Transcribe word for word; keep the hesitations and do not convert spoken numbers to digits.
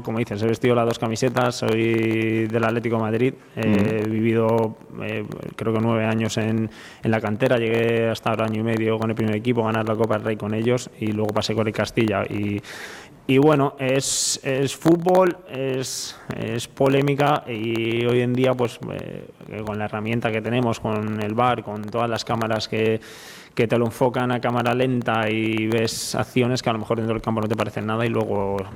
yo, como dices, he vestido las dos camisetas, soy del Atlético de Madrid, eh, uh-huh. he vivido eh, creo que nueve años en, en la cantera, llegué hasta ahora año y medio con el primer equipo, ganar la Copa del Rey con ellos y luego pasé con el Castilla y Y bueno, es, es fútbol, es, es polémica y hoy en día pues eh, con la herramienta que tenemos, con el V A R, con todas las cámaras que, que te lo enfocan a cámara lenta y ves acciones que a lo mejor dentro del campo no te parecen nada y luego